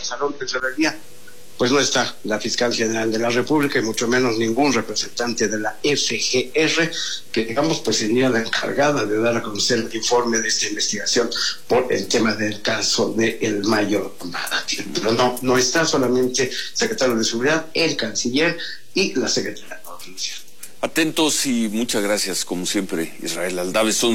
salón de tesorería, pues no está la fiscal general de la República y mucho menos ningún representante de la FGR, que digamos pues sería la encargada de dar a conocer el informe de esta investigación por el tema del caso de el mayor Barati. Pero no está solamente el secretario de Seguridad, el canciller y la secretaria de Organización. Atentos y muchas gracias, como siempre, Israel Aldave. Son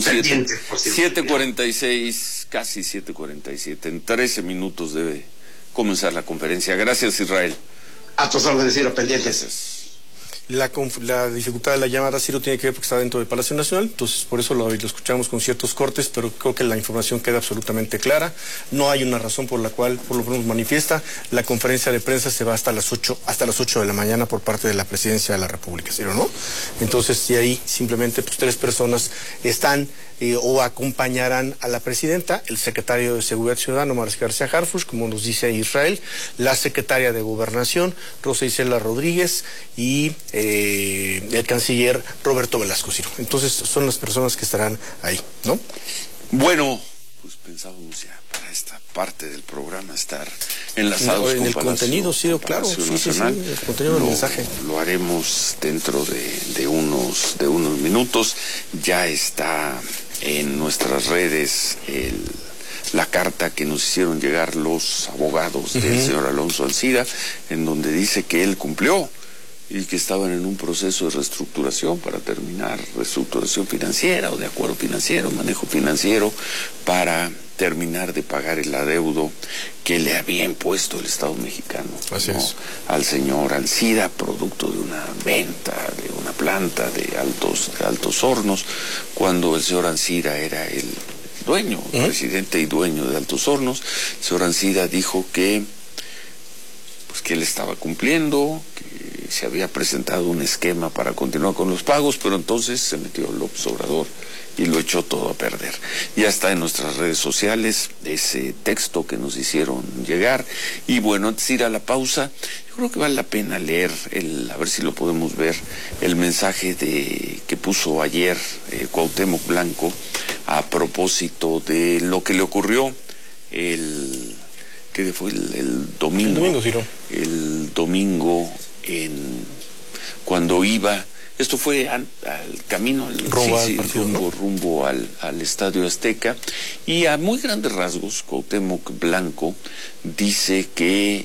7:46, casi 7:47. En 13 minutos debe comenzar la conferencia. Gracias, Israel. A tus órdenes, Ciro, pendientes. La dificultad de la llamada, Ciro, tiene que ver porque está dentro del Palacio Nacional, entonces por eso lo escuchamos con ciertos cortes, pero creo que la información queda absolutamente clara. No hay una razón por la cual, por lo menos manifiesta, la conferencia de prensa se va hasta las 8 de la mañana por parte de la Presidencia de la República, Ciro, ¿no? Entonces, si ahí simplemente pues 3 personas están o acompañarán a la presidenta, el secretario de Seguridad Ciudadana, Omar García Harfuch, como nos dice Israel, la secretaria de Gobernación, Rosa Isela Rodríguez, y el canciller Roberto Velasco, Ciro. Entonces son las personas que estarán ahí, ¿no? Bueno, pues pensábamos ya para esta parte del programa estar enlazados en el contenido, Ciro, claro, sí, el contenido del mensaje. Lo haremos dentro de unos minutos. Ya está en nuestras redes la carta que nos hicieron llegar los abogados del señor Alonso Ancira, en donde dice que él cumplió y que estaban en un proceso de reestructuración para terminar, reestructuración financiera o de acuerdo financiero, manejo financiero, para terminar de pagar el adeudo que le había impuesto el Estado mexicano, ¿no?, al señor Ancira, producto de una venta de una planta de Altos Hornos, cuando el señor Ancira era el dueño, presidente y dueño de Altos Hornos. El señor Ancira dijo que él estaba cumpliendo, que se había presentado un esquema para continuar con los pagos, pero entonces se metió López Obrador y lo echó todo a perder. Ya está en nuestras redes sociales ese texto que nos hicieron llegar. Y bueno, antes de ir a la pausa, yo creo que vale la pena leer, a ver si lo podemos ver, el mensaje que puso ayer Cuauhtémoc Blanco a propósito de lo que le ocurrió que fue el domingo. El domingo, Ciro. El domingo cuando iba. Esto fue al camino, rumbo al Estadio Azteca, y a muy grandes rasgos, Cuauhtémoc Blanco dice que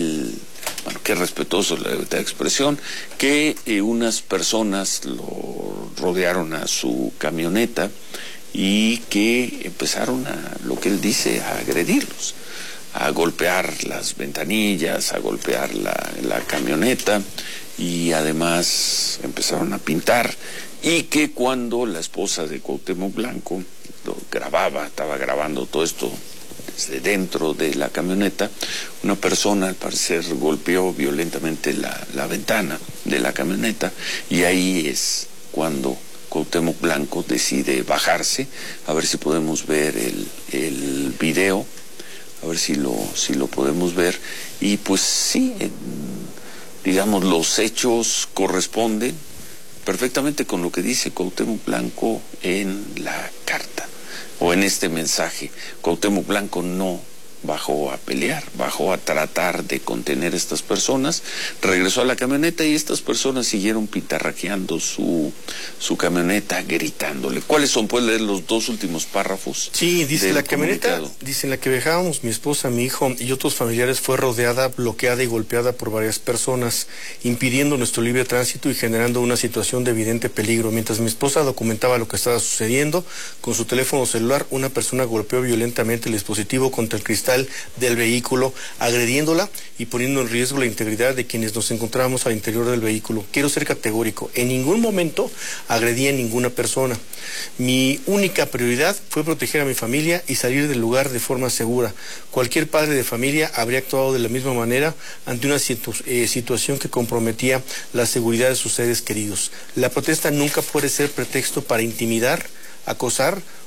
que respetuoso la libertad de expresión, que unas personas lo rodearon a su camioneta y que empezaron lo que él dice, a agredirlos, a golpear las ventanillas, a golpear la camioneta, y además empezaron a pintar, y que cuando la esposa de Cuauhtémoc Blanco estaba grabando todo esto desde dentro de la camioneta, una persona al parecer golpeó violentamente la ventana de la camioneta, y ahí es cuando Cuauhtémoc Blanco decide bajarse. A ver si podemos ver el video, a ver si lo podemos ver, y pues sí, digamos, los hechos corresponden perfectamente con lo que dice Cuauhtémoc Blanco en la carta, o en este mensaje. Cuauhtémoc Blanco no bajó a pelear, bajó a tratar de contener a estas personas, regresó a la camioneta y estas personas siguieron pitarraqueando su camioneta, gritándole. ¿Cuáles son? ¿Puedes leer los 2 últimos párrafos? Sí, dice la camioneta, dice, en la que viajábamos mi esposa, mi hijo y otros familiares fue rodeada, bloqueada y golpeada por varias personas, impidiendo nuestro libre tránsito y generando una situación de evidente peligro. Mientras mi esposa documentaba lo que estaba sucediendo, con su teléfono celular, una persona golpeó violentamente el dispositivo contra el cristal del vehículo, agrediéndola y poniendo en riesgo la integridad de quienes nos encontrábamos al interior del vehículo. Quiero ser categórico, en ningún momento agredí a ninguna persona. Mi única prioridad fue proteger a mi familia y salir del lugar de forma segura. Cualquier padre de familia habría actuado de la misma manera ante una situación que comprometía la seguridad de sus seres queridos. La protesta nunca puede ser pretexto para intimidar, acosar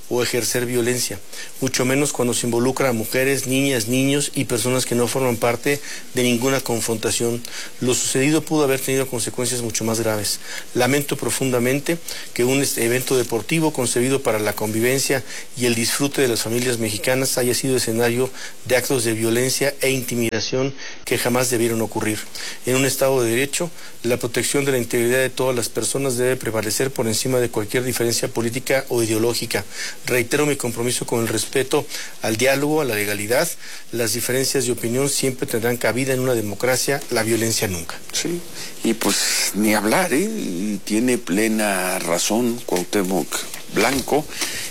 o ejercer violencia, mucho menos cuando se involucra a mujeres, niñas, niños y personas que no forman parte de ninguna confrontación. Lo sucedido pudo haber tenido consecuencias mucho más graves. Lamento profundamente que un evento deportivo concebido para la convivencia y el disfrute de las familias mexicanas haya sido escenario de actos de violencia e intimidación que jamás debieron ocurrir. En un Estado de Derecho, la protección de la integridad de todas las personas debe prevalecer por encima de cualquier diferencia política o ideológica. Reitero mi compromiso con el respeto al diálogo, a la legalidad. Las diferencias de opinión siempre tendrán cabida en una democracia, la violencia nunca. Sí, y pues ni hablar, y tiene plena razón Cuauhtémoc Blanco,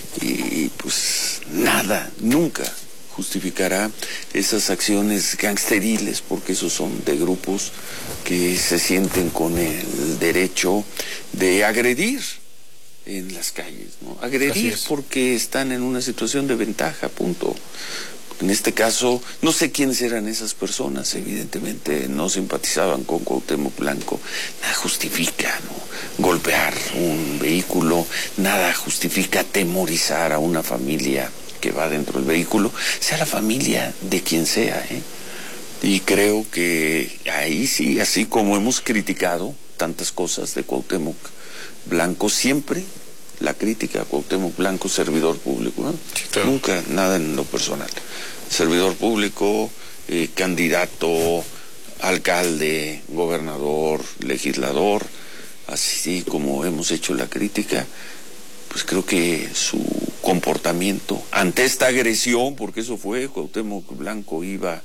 y pues nada, nunca justificará esas acciones gangsteriles, porque esos son de grupos que se sienten con el derecho de agredir en las calles, ¿no? Agredir porque están en una situación de ventaja, punto. En este caso, no sé quiénes eran esas personas, evidentemente no simpatizaban con Cuauhtémoc Blanco. Nada justifica, ¿no?, golpear un vehículo, nada justifica atemorizar a una familia que va dentro del vehículo, sea la familia de quien sea, ¿eh? Y creo que ahí sí, así como hemos criticado tantas cosas de Cuauhtémoc Blanco, siempre la crítica a Cuauhtémoc Blanco, servidor público, ¿no? Sí, claro. Nunca nada en lo personal. Servidor público, candidato, alcalde, gobernador, legislador, así como hemos hecho la crítica, pues creo que su comportamiento ante esta agresión, porque eso fue, Cuauhtémoc Blanco iba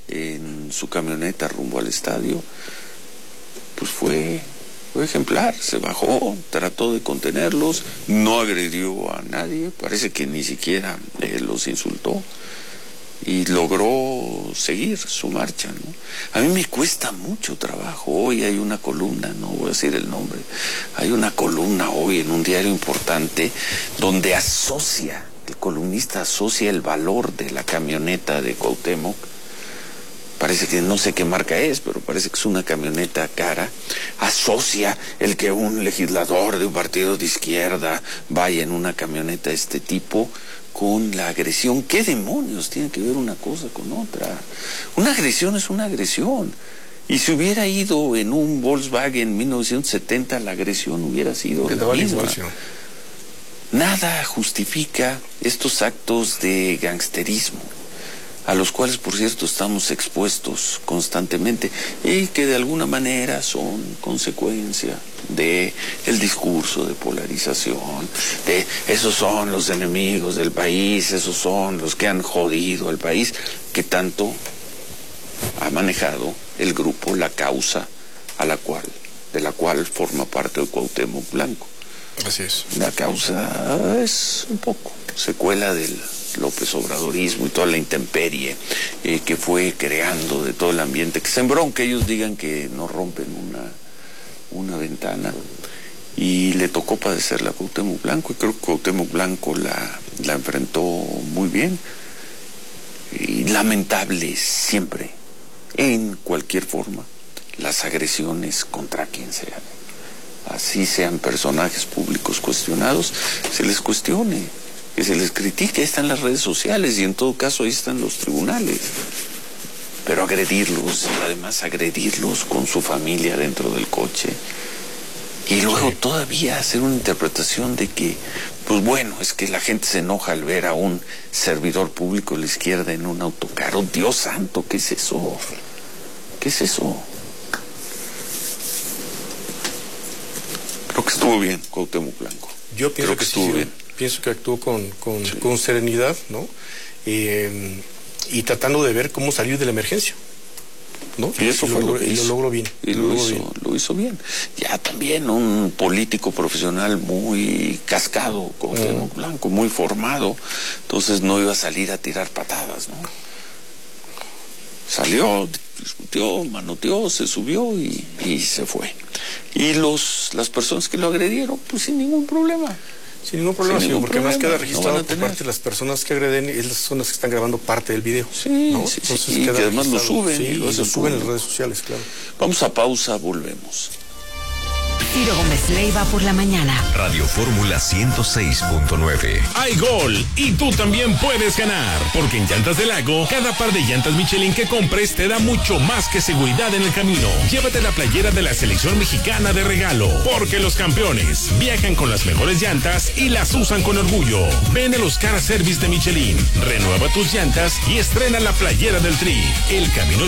en su camioneta rumbo al estadio, pues fue ejemplar, se bajó, trató de contenerlos, no agredió a nadie, parece que ni siquiera los insultó, y logró seguir su marcha, ¿no? A mí me cuesta mucho trabajo. Hoy hay una columna, no voy a decir el nombre, hay una columna hoy en un diario importante donde el columnista asocia el valor de la camioneta de Cuauhtémoc. Parece que no sé qué marca es, pero parece que es una camioneta cara. Asocia el que un legislador de un partido de izquierda vaya en una camioneta de este tipo con la agresión. ¿Qué demonios tiene que ver una cosa con otra? Una agresión es una agresión. Y si hubiera ido en un Volkswagen 1970, la agresión hubiera sido la misma. Nada justifica estos actos de gangsterismo, a los cuales, por cierto, estamos expuestos constantemente y que de alguna manera son consecuencia de el discurso de polarización, de esos son los enemigos del país, esos son los que han jodido al país, que tanto ha manejado el grupo, la causa de la cual forma parte de Cuauhtémoc Blanco. Así es. La causa es un poco secuela del López Obradorismo y toda la intemperie que fue creando de todo el ambiente, que sembró, aunque ellos digan que no rompen una ventana, y le tocó padecerla a Cuauhtémoc Blanco, y creo que Cuauhtémoc Blanco la enfrentó muy bien. Y lamentable siempre, en cualquier forma, las agresiones contra quien sea. Así sean personajes públicos cuestionados, se les cuestione, que se les critique. Ahí están las redes sociales y en todo caso ahí están los tribunales. Pero agredirlos, y además agredirlos con su familia dentro del coche, y luego todavía hacer una interpretación de que, pues bueno, es que la gente se enoja al ver a un servidor público de la izquierda en un autocar. ¡Oh, Dios santo! ¿Qué es eso? ¿Qué es eso? Creo que estuvo bien Cuauhtémoc Blanco. Yo pienso que estuvo bien. Pienso que actuó con serenidad, ¿no? Y tratando de ver cómo salir de la emergencia, ¿no? Y eso fue lo que hizo. Y lo logró bien. Y lo hizo bien. Ya también un político profesional muy cascado, Cuauhtémoc Blanco, muy formado, entonces no iba a salir a tirar patadas, ¿no? Salió, discutió, manoteó, se subió y se fue. Y las personas que lo agredieron, pues sin ningún problema. Sin ningún problema, porque más queda registrado por parte de las personas que agreden, son las que están grabando parte del video. Sí, ¿no? Sí, y que además lo suben. Sí, lo suben en las redes sociales, claro. Vamos a pausa, volvemos. Ciro Gómez Leiva por la mañana. Radio Fórmula 106.9. Hay gol y tú también puedes ganar, porque en Llantas del Lago, cada par de llantas Michelin que compres te da mucho más que seguridad en el camino. Llévate la playera de la selección mexicana de regalo, porque los campeones viajan con las mejores llantas y las usan con orgullo. Ven a los Car Service de Michelin, renueva tus llantas y estrena la playera del Tri. El camino es